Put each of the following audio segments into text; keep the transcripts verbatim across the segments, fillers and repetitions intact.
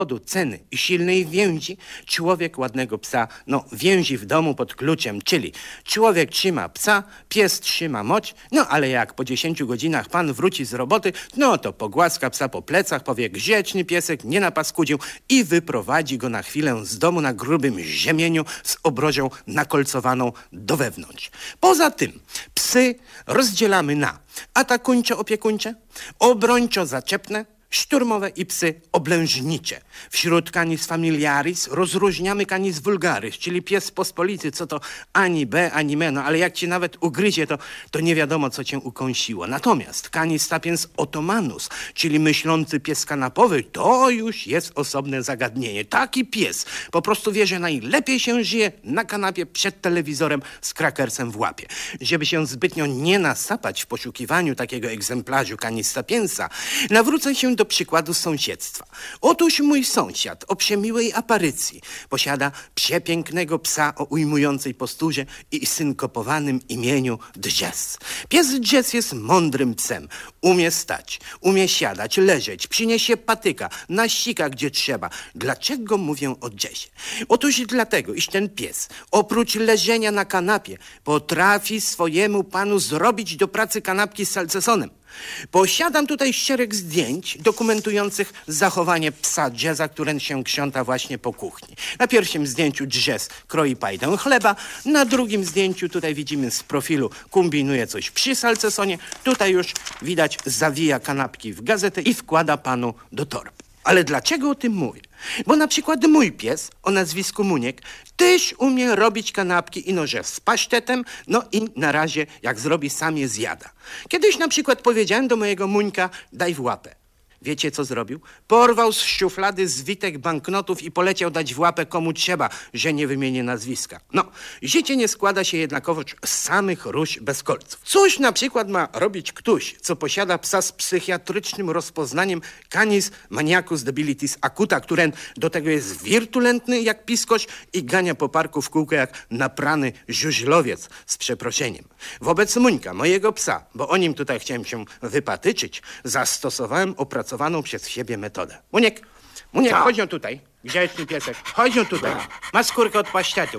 powodu ceny i silnej więzi człowiek ładnego psa, no więzi w domu pod kluczem, czyli człowiek trzyma psa, pies trzyma moć, no ale jak po dziesięciu godzinach pan wróci z roboty, no to pogłaska psa po plecach, powie grzeczny piesek, nie napaskudził i wyprowadzi go na chwilę z domu na grubym ziemieniu z obrozią nakolcowaną do wewnątrz. Poza tym psy rozdzielamy na atakuńczo-opiekuńcze, obrończo-zaczepne, szturmowe i psy oblężnicze. Wśród canis familiaris rozróżniamy canis vulgaris, czyli pies pospolity, co to ani B, ani me, no ale jak ci nawet ugryzie, to, to nie wiadomo, co cię ukąsiło. Natomiast canis sapiens ottomanus, czyli myślący pies kanapowy, to już jest osobne zagadnienie. Taki pies po prostu wie, że najlepiej się żyje na kanapie przed telewizorem z krakersem w łapie. Żeby się zbytnio nie nasapać w poszukiwaniu takiego egzemplarzu canis sapiensa, nawrócę się do do przykładu sąsiedztwa. Otóż mój sąsiad o przemiłej aparycji posiada przepięknego psa o ujmującej posturze i synkopowanym imieniu Dżes. Pies Dżes jest mądrym psem. Umie stać, umie siadać, leżeć, przyniesie patyka, nasika gdzie trzeba. Dlaczego mówię o Dżesie? Otóż dlatego, iż ten pies oprócz leżenia na kanapie potrafi swojemu panu zrobić do pracy kanapki z salcesonem. Posiadam tutaj szereg zdjęć dokumentujących zachowanie psa Dżesa, który się krząta właśnie po kuchni. Na pierwszym zdjęciu Dżes kroi pajdę chleba, na drugim zdjęciu tutaj widzimy z profilu kombinuje coś przy salcesonie, tutaj już widać zawija kanapki w gazetę i wkłada panu do torby. Ale dlaczego o tym mówię? Bo na przykład mój pies o nazwisku Muniek też umie robić kanapki i noże z pasztetem, no i na razie jak zrobi, sam je zjada. Kiedyś na przykład powiedziałem do mojego Muńka, daj w łapę. Wiecie, co zrobił? Porwał z szuflady zwitek banknotów i poleciał dać w łapę komu trzeba, że nie wymienię nazwiska. No, życie nie składa się jednakowoż z samych róż bez kolców. Cóż na przykład ma robić ktoś, co posiada psa z psychiatrycznym rozpoznaniem canis maniacus debilitis acuta, który do tego jest wirtulentny jak piskoś i gania po parku w kółko jak naprany żużlowiec z przeproszeniem. Wobec Muńka, mojego psa, bo o nim tutaj chciałem się wypatyczyć, zastosowałem opracowanie przez siebie metodę. Muniek, Muniek, chodź no tutaj. Grzeczny piesek, chodź no tutaj. Masz skórkę od pasztetu.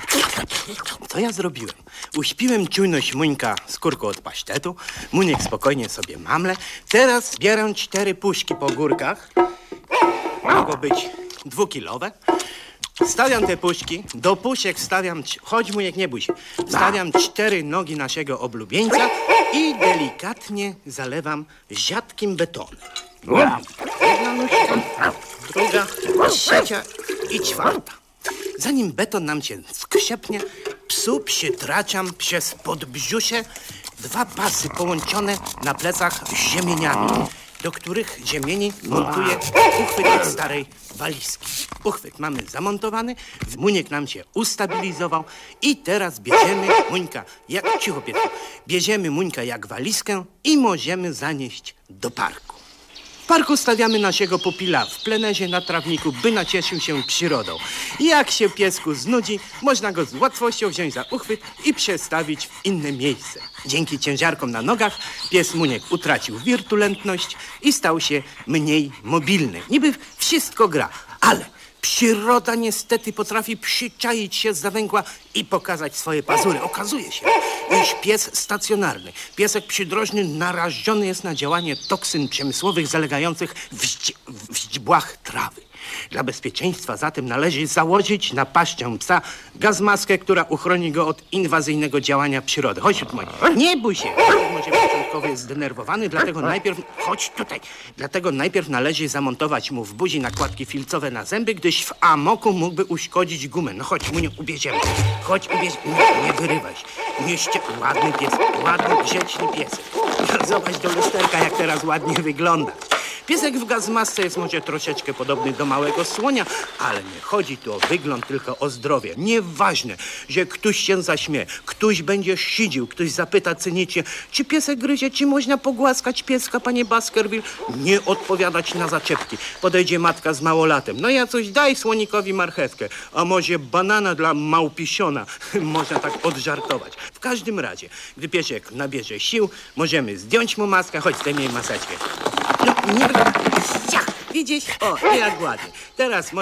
Co ja zrobiłem? Uśpiłem czujność Muńka skórką od pasztetu. Muniek spokojnie sobie mamle. Teraz zbieram cztery puszki po górkach. Mogą być dwukilowe. Stawiam te puszki, do puszek stawiam, chodź Muniek, nie bój się, stawiam cztery nogi naszego oblubieńca i delikatnie zalewam rzadkim betonem. Jedna nóżka, druga, trzecia i czwarta. Zanim beton nam się skrzepnie, psu przytraczam przez podbrzusze dwa pasy połączone na plecach z ziemieniami, do których ziemieni montuję uchwyt od starej walizki. Uchwyt mamy zamontowany, Muniek nam się ustabilizował i teraz bierzemy Muńka, jak cicho piesku, bierzemy Muńka jak walizkę i możemy zanieść do parku. W parku stawiamy naszego pupila w plenerze na trawniku, by nacieszył się przyrodą. Jak się piesku znudzi, można go z łatwością wziąć za uchwyt i przestawić w inne miejsce. Dzięki ciężarkom na nogach pies Muniek utracił wirtulentność i stał się mniej mobilny. Niby wszystko gra, ale przyroda niestety potrafi przyczaić się zza węgła i pokazać swoje pazury. Okazuje się, iż pies stacjonarny, piesek przydrożny narażony jest na działanie toksyn przemysłowych zalegających w, źdź, w źdźbłach trawy. Dla bezpieczeństwa zatem należy założyć na paszczę psa gazmaskę, która uchroni go od inwazyjnego działania przyrody. Chodź tu, mój. Nie bój się. Może początkowo jest zdenerwowany, dlatego najpierw... Chodź tutaj. Dlatego najpierw należy zamontować mu w buzi nakładki filcowe na zęby, gdyż w amoku mógłby uszkodzić gumę. No chodź, Muniu, ubierzemy. Chodź, ubierzemy. Nie, nie wyrywaj się. Mieście... Ładny pies, ładny, grzeczny pies. Zobacz do lusterka, jak teraz ładnie wygląda. Piesek w gazmasce jest może troszeczkę podobny do małego słonia, ale nie chodzi tu o wygląd, tylko o zdrowie. Nieważne, że ktoś się zaśmie, ktoś będzie szydził, ktoś zapyta cynicznie, czy piesek gryzie, czy można pogłaskać pieska, panie Baskerville? Nie odpowiadać na zaczepki. Podejdzie matka z małolatem. No ja coś daj słonikowi marchewkę, a może banana dla małpisiona. Można tak odżartować. W każdym razie, gdy piesek nabierze sił, możemy zdjąć mu maskę, choć zdejmij maseczkę. No, nie... Widzisz? O, jak ładnie. Teraz